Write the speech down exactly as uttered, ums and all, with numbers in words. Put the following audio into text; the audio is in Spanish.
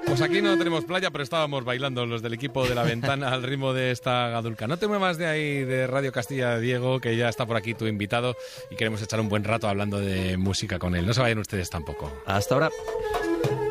Pues aquí no tenemos playa, pero estábamos bailando los del equipo de La Ventana al ritmo de esta gadulca. No te muevas de ahí, de Radio Castilla, Diego, que ya está por aquí tu invitado y queremos echar un buen rato hablando de música con él. No se vayan ustedes tampoco. Hasta ahora.